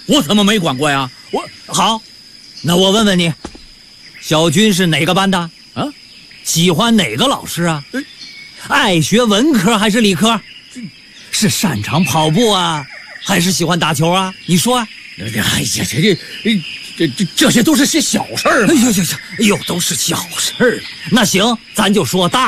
我怎么没管过呀？ 好，那我问问你，小军是哪个班的？ 啊， 喜欢哪个老师啊？爱学文科还是理科？是擅长跑步啊，还是喜欢打球啊？你说啊？ 哎呀，这些都是些小事儿。 哎呦，都是小事儿了。那行，咱就说大